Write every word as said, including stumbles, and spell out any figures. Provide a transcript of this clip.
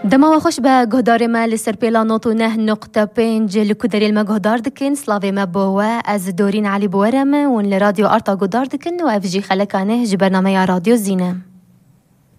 دما وخوش با گهدار ما لسر پیلا نوتو نه نقطه پنج لکودری ما گهدار دکن سلاوی ما بوا از دورین علی بورم ون لرادیو آرتا گهدار دکن و افجی خلکانه جبرنامه رادیو زینه.